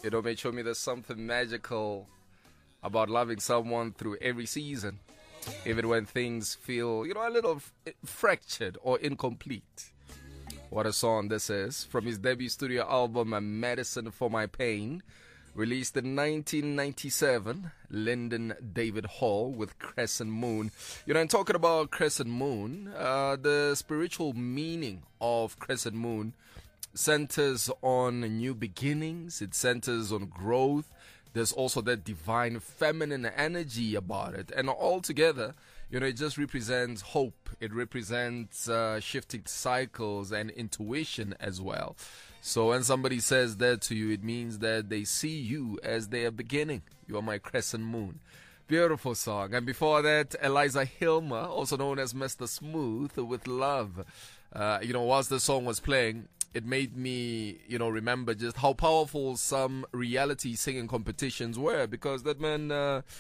Mate, show me there's something magical about loving someone through every season, even when things feel, a little fractured or incomplete. What a song this is from his debut studio album, Medicine for My Pain, released in 1997, Lyndon David Hall with Crescent Moon. And talking about Crescent Moon, the spiritual meaning of Crescent Moon centers on new beginnings. It centers on growth. There's also that divine feminine energy about it. And altogether, it just represents hope. It represents shifting cycles and intuition as well. So when somebody says that to you, it means that they see you as their beginning. You are my crescent moon. Beautiful song. And before that, Eliza Hilmer, also known as Mr. Smooth, with Love. Whilst the song was playing, it made me, remember just how powerful some reality singing competitions were, because that man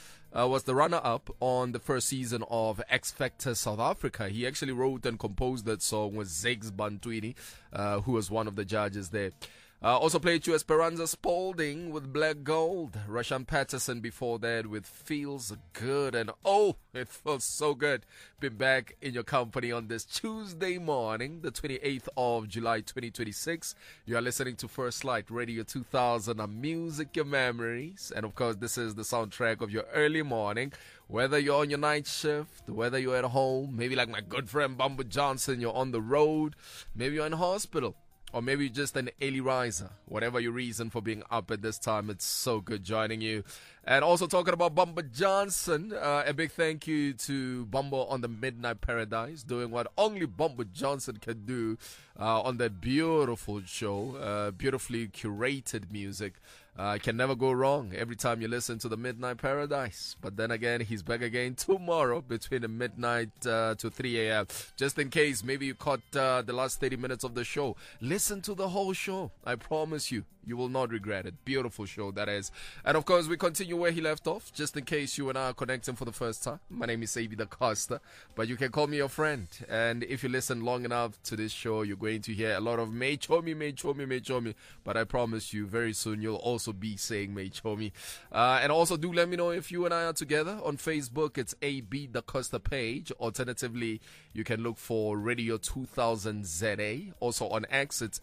was the runner-up on the first season of X Factor South Africa. He actually wrote and composed that song with Ziggs Bantwini, who was one of the judges there. Also played to Esperanza Spalding with Black Gold. Rashan Patterson before that with Feels Good. And oh, it feels so good. Been back in your company on this Tuesday morning, the 28th of July 2026. You are listening to First Light Radio 2000, a music, your memories. And of course, this is the soundtrack of your early morning. Whether you're on your night shift, whether you're at home, maybe like my good friend Bumbo Johnson, you're on the road, maybe you're in hospital. Or maybe just an early riser. Whatever your reason for being up at this time, it's so good joining you. And also talking about Bumbo Johnson, a big thank you to Bumbo on the Midnight Paradise, doing what only Bumbo Johnson can do on that beautiful show, beautifully curated music. Can never go wrong every time you listen to the Midnight Paradise. But then again, he's back again tomorrow between the midnight to 3 a.m. Just in case, maybe you caught the last 30 minutes of the show. Listen to the whole show. I promise you, you will not regret it. Beautiful show, that is. And of course, we continue where he left off, just in case you and I are connecting for the first time. My name is Avi Da Costa, but you can call me your friend. And if you listen long enough to this show, you're going to hear a lot of May Chomi, May Chomi, May Chomi. But I promise you, very soon, you'll also be saying May Chomi. And also do let me know if you and I are together. On Facebook, it's AB Da Costa page. Alternatively, you can look for Radio 2000 ZA. Also on X, it's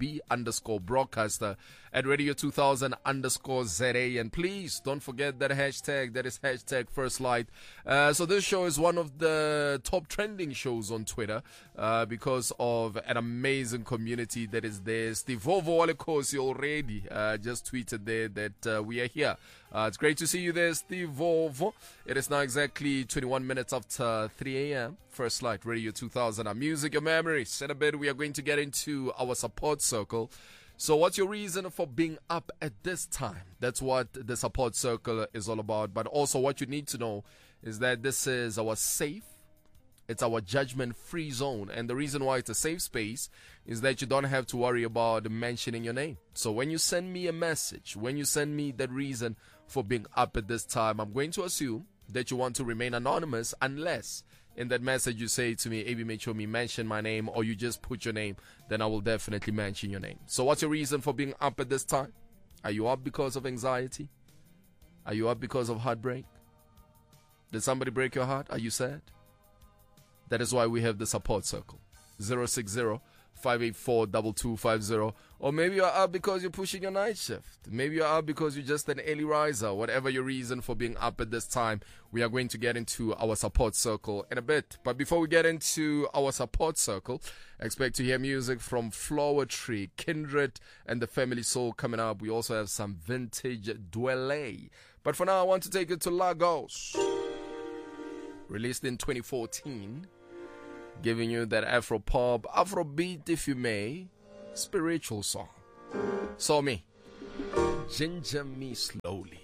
AB_broadcaster at Radio 2000_ZA. And please don't forget that hashtag. That is hashtag First Light. So this show is one of the top trending shows on Twitter because of an amazing community that is there. Steve Vovo Walekosi already just tweeted there that we are here. It's great to see you there, Steve Vovo. It is now exactly 21 minutes after 3 a.m. First Light Radio 2000. Our music, your memories. In a bit, we are going to get into our support circle. So what's your reason for being up at this time? That's what the support circle is all about. But also what you need to know is that this is our safe, it's our judgment-free zone. And the reason why it's a safe space is that you don't have to worry about mentioning your name. So when you send me a message, when you send me that reason for being up at this time, I'm going to assume that you want to remain anonymous unless in that message you say to me, AB, make sure me mention my name, or you just put your name, then I will definitely mention your name. So what's your reason for being up at this time? Are you up because of anxiety? Are you up because of heartbreak? Did somebody break your heart? Are you sad? That is why we have the support circle. 060-584-2250. Or maybe you're up because you're pushing your night shift. Maybe you're up because you're just an early riser. Whatever your reason for being up at this time, we are going to get into our support circle in a bit. But before we get into our support circle, expect to hear music from Flower Tree, Kindred, and the Family Soul coming up. We also have some vintage Dwele. But for now, I want to take it to Lagos. Released in 2014. Giving you that Afro-pop, Afrobeat if you may, spiritual song. So me, ginger me slowly.